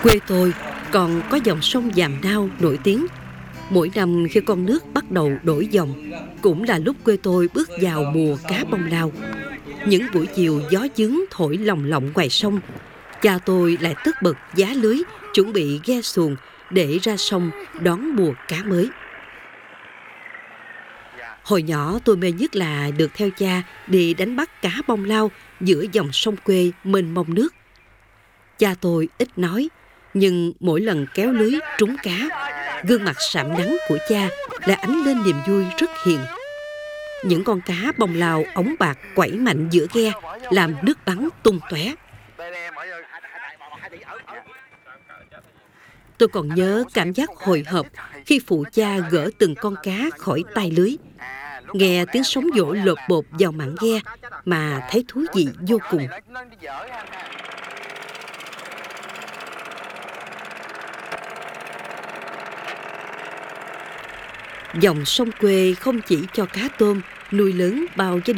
Quê tôi còn có dòng sông Vàm Nao nổi tiếng. Mỗi năm khi con nước bắt đầu đổi dòng, cũng là lúc quê tôi bước vào mùa cá bông lau. Những buổi chiều gió dướng thổi lồng lộng ngoài sông, cha tôi lại tất bật giá lưới, chuẩn bị ghe xuồng để ra sông đón mùa cá mới. Hồi nhỏ tôi mê nhất là được theo cha đi đánh bắt cá bông lau giữa dòng sông quê mênh mông nước. Cha tôi ít nói, nhưng mỗi lần kéo lưới trúng cá, gương mặt sạm nắng của cha lại ánh lên niềm vui rất hiền. Những con cá bông lau ống bạc quẩy mạnh giữa ghe, làm nước bắn tung tóe. Tôi còn nhớ cảm giác hồi hộp khi phụ cha gỡ từng con cá khỏi tay lưới. Nghe tiếng sóng vỗ lột bột vào mạn ghe mà thấy thú vị vô cùng. Dòng sông quê không chỉ cho cá tôm nuôi lớn bao gia đình